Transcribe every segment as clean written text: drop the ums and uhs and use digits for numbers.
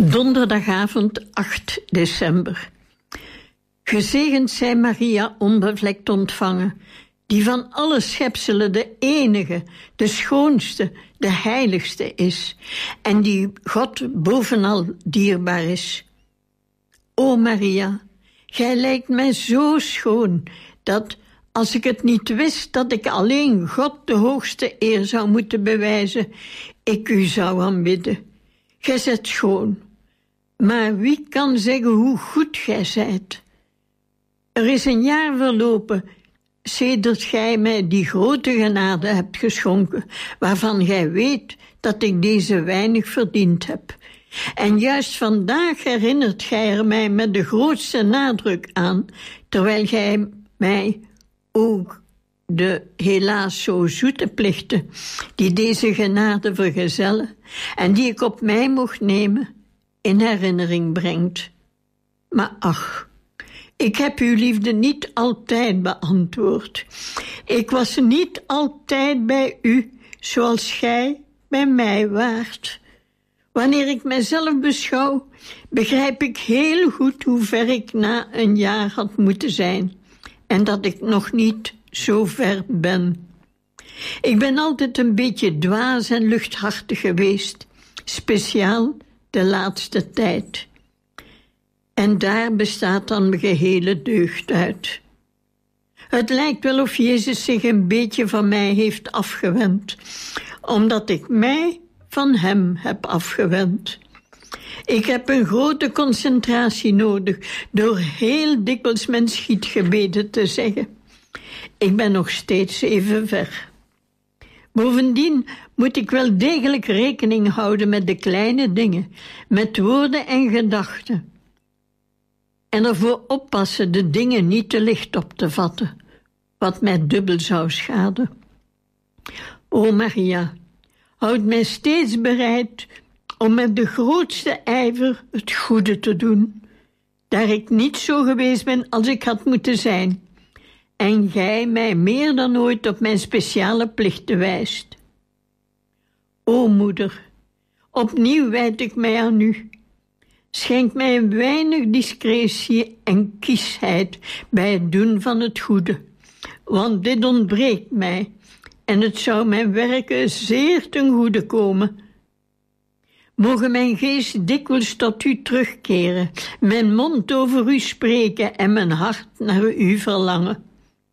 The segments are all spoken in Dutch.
Donderdagavond 8 december. Gezegend zij Maria onbevlekt ontvangen, die van alle schepselen de enige, de schoonste, de heiligste is, en die God bovenal dierbaar is. O Maria, gij lijkt mij zo schoon, dat, als ik het niet wist dat ik alleen God de hoogste eer zou moeten bewijzen, ik u zou aanbidden. Gij zijt schoon, maar wie kan zeggen hoe goed gij zijt? Er is een jaar verlopen sedert gij mij die grote genade hebt geschonken, waarvan gij weet dat ik deze weinig verdiend heb. En juist vandaag herinnert gij er mij met de grootste nadruk aan, terwijl gij mij ook de helaas zo zoete plichten die deze genade vergezellen en die ik op mij mocht nemen, in herinnering brengt. Maar ach, ik heb uw liefde niet altijd beantwoord. Ik was niet altijd bij u zoals gij bij mij waart. Wanneer ik mijzelf beschouw, begrijp ik heel goed hoe ver ik na een jaar had moeten zijn en dat ik nog niet zo ver ben. Ik ben altijd een beetje dwaas en luchthartig geweest, speciaal de laatste tijd. En daar bestaat dan mijn gehele deugd uit. Het lijkt wel of Jezus zich een beetje van mij heeft afgewend, omdat ik mij van hem heb afgewend. Ik heb een grote concentratie nodig door heel dikwijls mijn schietgebeden te zeggen. Ik ben nog steeds even ver. Bovendien moet ik wel degelijk rekening houden met de kleine dingen, met woorden en gedachten. En ervoor oppassen de dingen niet te licht op te vatten, wat mij dubbel zou schaden. O Maria, houd mij steeds bereid om met de grootste ijver het goede te doen, daar ik niet zo geweest ben als ik had moeten zijn, en gij mij meer dan ooit op mijn speciale plichten wijst. O moeder, opnieuw wijd ik mij aan u. Schenk mij een weinig discretie en kiesheid bij het doen van het goede, want dit ontbreekt mij en het zou mijn werken zeer ten goede komen. Mogen mijn geest dikwijls tot u terugkeren, mijn mond over u spreken en mijn hart naar u verlangen.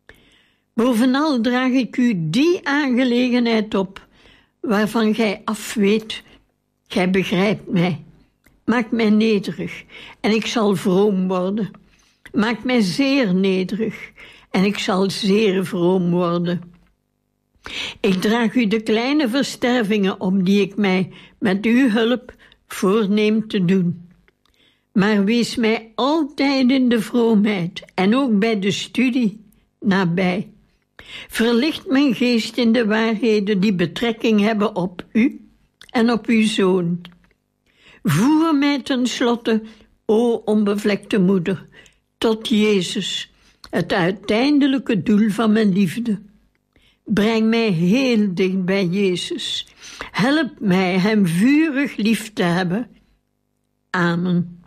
Bovenal draag ik u die aangelegenheid op, waarvan gij afweet, gij begrijpt mij. Maak mij nederig en ik zal vroom worden. Maak mij zeer nederig en ik zal zeer vroom worden. Ik draag u de kleine verstervingen op die ik mij met uw hulp voorneem te doen. Maar wees mij altijd in de vroomheid en ook bij de studie nabij. Verlicht mijn geest in de waarheden die betrekking hebben op u en op uw zoon. Voer mij tenslotte, o onbevlekte moeder, tot Jezus, het uiteindelijke doel van mijn liefde. Breng mij heel dicht bij Jezus. Help mij hem vurig lief te hebben. Amen.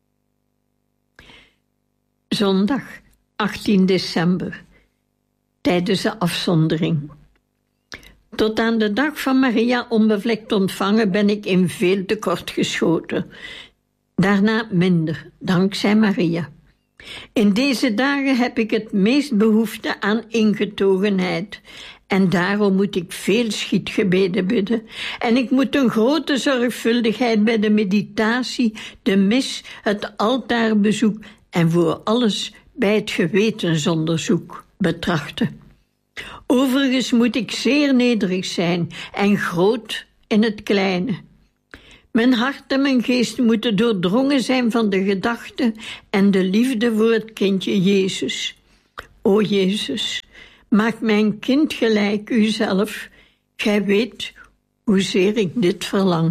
Zondag 18 december, tijdens de afzondering. Tot aan de dag van Maria onbevlekt ontvangen ben ik in veel tekort geschoten. Daarna minder, dankzij Maria. In deze dagen heb ik het meest behoefte aan ingetogenheid. En daarom moet ik veel schietgebeden bidden. En ik moet een grote zorgvuldigheid bij de meditatie, de mis, het altaarbezoek en voor alles bij het gewetensonderzoek betrachten. Overigens moet ik zeer nederig zijn en groot in het kleine. Mijn hart en mijn geest moeten doordrongen zijn van de gedachte en de liefde voor het kindje Jezus. O Jezus, maak mijn kind gelijk uzelf. Gij weet hoezeer ik dit verlang.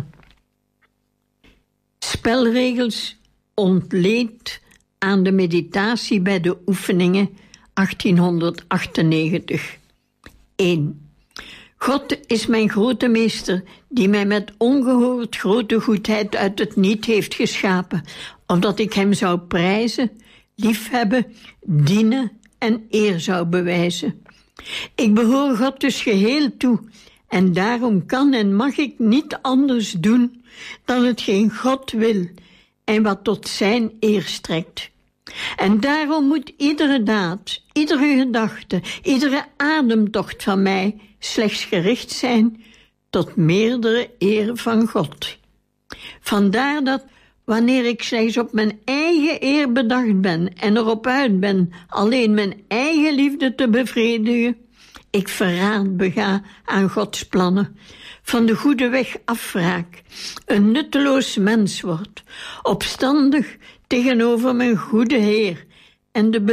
Spelregels ontleend aan de meditatie bij de oefeningen 1898. 1. God is mijn grote meester, die mij met ongehoord grote goedheid uit het niet heeft geschapen, opdat ik hem zou prijzen, liefhebben, dienen en eer zou bewijzen. Ik behoor God dus geheel toe, en daarom kan en mag ik niet anders doen dan hetgeen God wil en wat tot zijn eer strekt. En daarom moet iedere daad, iedere gedachte, iedere ademtocht van mij slechts gericht zijn tot meerdere eer van God. Vandaar dat wanneer ik slechts op mijn eigen eer bedacht ben en erop uit ben alleen mijn eigen liefde te bevredigen, ik verraad bega aan Gods plannen, van de goede weg afraak, een nutteloos mens word, opstandig tegenover mijn goede Heer en de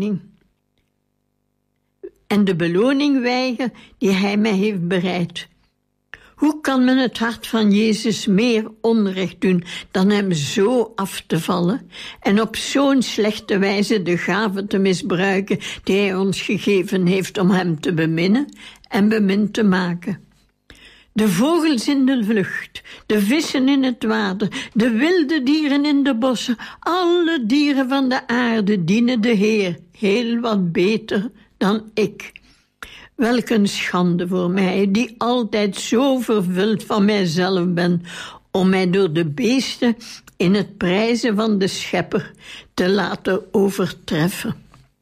beloning weiger die Hij mij heeft bereid. Hoe kan men het hart van Jezus meer onrecht doen dan hem zo af te vallen en op zo'n slechte wijze de gave te misbruiken die Hij ons gegeven heeft om hem te beminnen en bemind te maken? De vogels in de vlucht, de vissen in het water, de wilde dieren in de bossen, alle dieren van de aarde dienen de Heer heel wat beter dan ik. Welk een schande voor mij, die altijd zo vervuld van mijzelf ben, om mij door de beesten in het prijzen van de Schepper te laten overtreffen.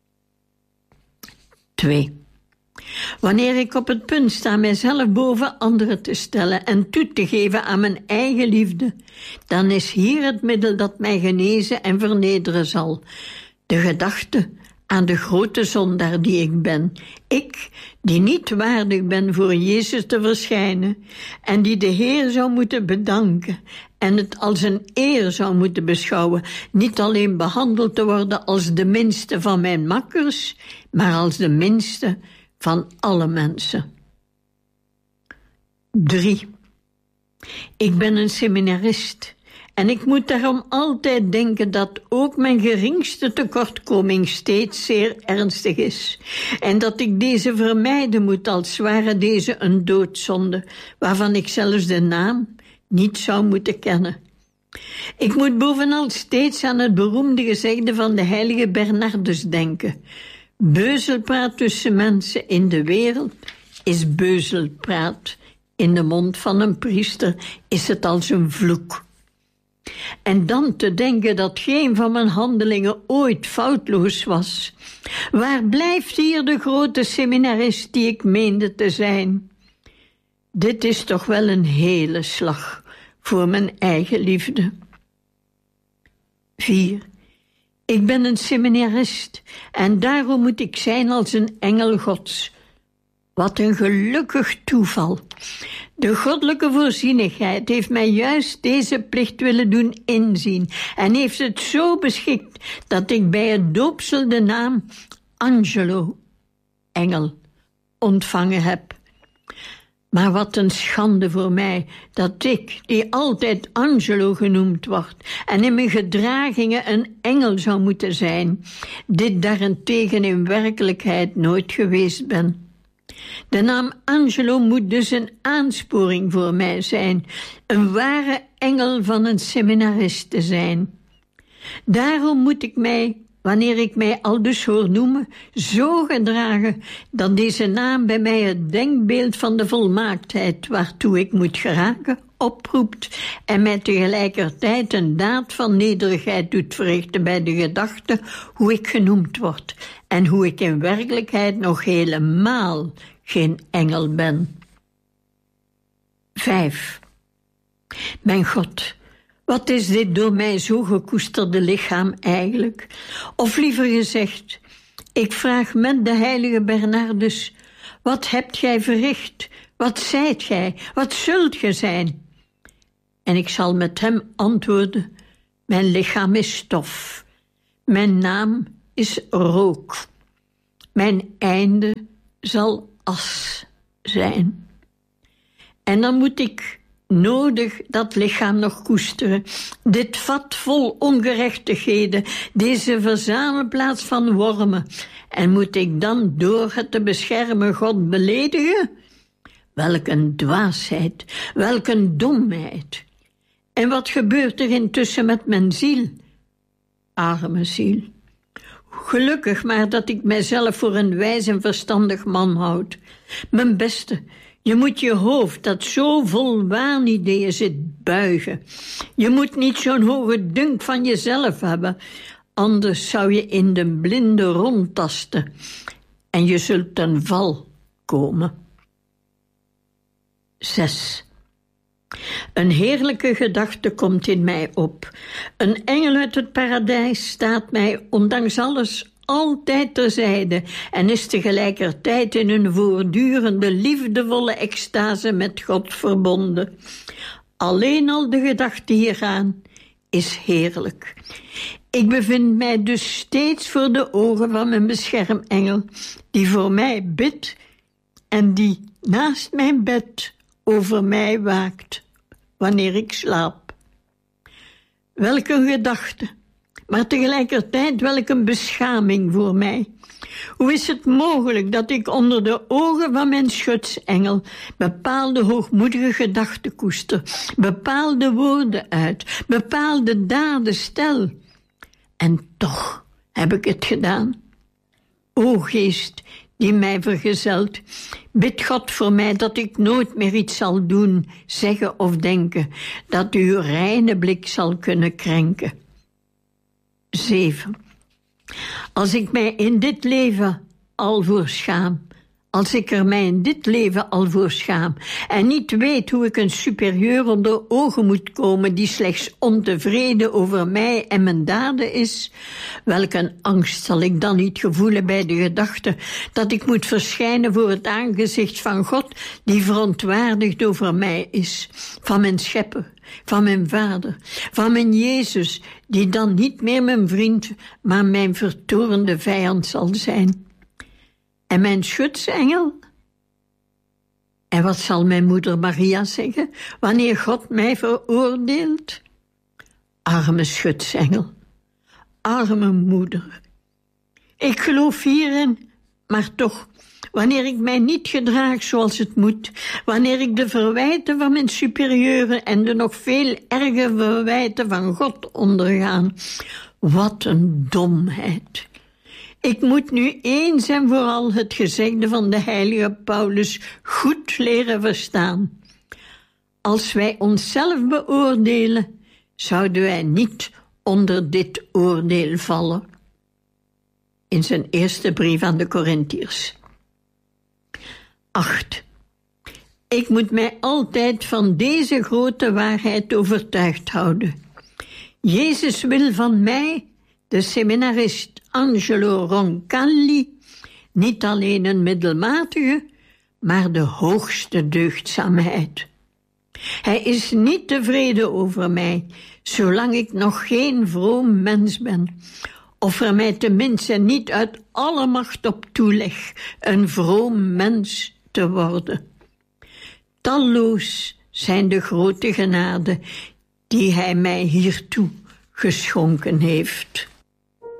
2. Wanneer ik op het punt sta mijzelf boven anderen te stellen en toe te geven aan mijn eigen liefde, dan is hier het middel dat mij genezen en vernederen zal. De gedachte aan de grote zondaar die ik ben. Ik, die niet waardig ben voor Jezus te verschijnen en die de Heer zou moeten bedanken en het als een eer zou moeten beschouwen, niet alleen behandeld te worden als de minste van mijn makkers, maar als de minste van alle mensen. 3. Ik ben een seminarist en ik moet daarom altijd denken dat ook mijn geringste tekortkoming steeds zeer ernstig is en dat ik deze vermijden moet als ware deze een doodzonde, waarvan ik zelfs de naam niet zou moeten kennen. Ik moet bovenal steeds aan het beroemde gezegde van de heilige Bernardus denken: beuzelpraat tussen mensen in de wereld is beuzelpraat. In de mond van een priester is het als een vloek. En dan te denken dat geen van mijn handelingen ooit foutloos was. Waar blijft hier de grote seminarist die ik meende te zijn? Dit is toch wel een hele slag voor mijn eigen liefde. 4. Ik ben een seminarist en daarom moet ik zijn als een engel Gods. Wat een gelukkig toeval. De goddelijke voorzienigheid heeft mij juist deze plicht willen doen inzien en heeft het zo beschikt dat ik bij het doopsel de naam Angelo, engel, ontvangen heb. Maar wat een schande voor mij dat ik, die altijd Angelo genoemd wordt en in mijn gedragingen een engel zou moeten zijn, dit daarentegen in werkelijkheid nooit geweest ben. De naam Angelo moet dus een aansporing voor mij zijn, een ware engel van een seminarist te zijn. Daarom moet ik mij, wanneer ik mij aldus hoor noemen, zo gedragen dat deze naam bij mij het denkbeeld van de volmaaktheid waartoe ik moet geraken oproept en mij tegelijkertijd een daad van nederigheid doet verrichten bij de gedachte hoe ik genoemd word en hoe ik in werkelijkheid nog helemaal geen engel ben. 5. Mijn God, wat is dit door mij zo gekoesterde lichaam eigenlijk? Of liever gezegd, ik vraag met de heilige Bernardus: wat hebt gij verricht? Wat zijt gij? Wat zult ge zijn? En ik zal met hem antwoorden: mijn lichaam is stof. Mijn naam is rook. Mijn einde zal as zijn. En dan moet ik nodig dat lichaam nog koesteren, dit vat vol ongerechtigheden, deze verzamelplaats van wormen. En moet ik dan door het te beschermen God beledigen? Welk een dwaasheid, welk een domheid. En wat gebeurt er intussen met mijn ziel? Arme ziel. Gelukkig maar dat ik mijzelf voor een wijs en verstandig man houd. Mijn beste, je moet je hoofd, dat zo vol waanideeën zit, buigen. Je moet niet zo'n hoge dunk van jezelf hebben, anders zou je in de blinde rondtasten en je zult ten val komen. 6. Een heerlijke gedachte komt in mij op. Een engel uit het paradijs staat mij, ondanks alles, altijd terzijde en is tegelijkertijd in een voortdurende, liefdevolle extase met God verbonden. Alleen al de gedachte hieraan is heerlijk. Ik bevind mij dus steeds voor de ogen van mijn beschermengel, die voor mij bidt en die naast mijn bed over mij waakt wanneer ik slaap. Welk een gedachte, maar tegelijkertijd welk een beschaming voor mij. Hoe is het mogelijk dat ik onder de ogen van mijn schutsengel bepaalde hoogmoedige gedachten koester, bepaalde woorden uit, bepaalde daden stel? En toch heb ik het gedaan. O geest die mij vergezelt, bid God voor mij dat ik nooit meer iets zal doen, zeggen of denken, dat uw reine blik zal kunnen krenken. 7. Als ik mij in dit leven al voor schaam, als ik er mij in dit leven al voor schaam en niet weet hoe ik een superieur onder ogen moet komen die slechts ontevreden over mij en mijn daden is, welk een angst zal ik dan niet gevoelen bij de gedachte dat ik moet verschijnen voor het aangezicht van God die verontwaardigd over mij is, van mijn schepper, van mijn vader, van mijn Jezus, die dan niet meer mijn vriend, maar mijn vertoornde vijand zal zijn. En mijn schutsengel? En wat zal mijn moeder Maria zeggen wanneer God mij veroordeelt? Arme schutsengel, arme moeder. Ik geloof hierin, maar toch, wanneer ik mij niet gedraag zoals het moet, wanneer ik de verwijten van mijn superieuren en de nog veel erger verwijten van God ondergaan, wat een domheid. Ik moet nu eens en vooral het gezegde van de heilige Paulus goed leren verstaan. Als wij onszelf beoordelen, zouden wij niet onder dit oordeel vallen. In zijn eerste brief aan de Korintiërs. 8. Ik moet mij altijd van deze grote waarheid overtuigd houden. Jezus wil van mij, de seminarist Angelo Roncalli, niet alleen een middelmatige, maar de hoogste deugdzaamheid. Hij is niet tevreden over mij, zolang ik nog geen vroom mens ben, of er mij tenminste niet uit alle macht op toeleg een vroom mens te worden. Talloos zijn de grote genaden die hij mij hiertoe geschonken heeft.